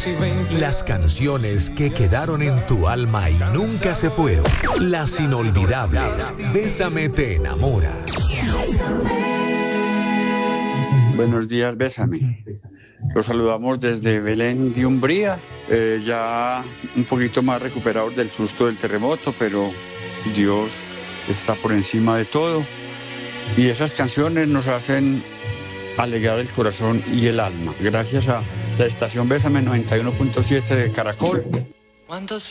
Las canciones que quedaron en tu alma y nunca se fueron. Las inolvidables. Bésame te enamora. Buenos días, Bésame. Los saludamos desde Belén de Umbría, ya un poquito más recuperados del susto del terremoto, pero Dios está por encima de todo. Y esas canciones nos hacen alegrar el corazón y el alma. Gracias a la estación Bésame 91.7 de Caracol.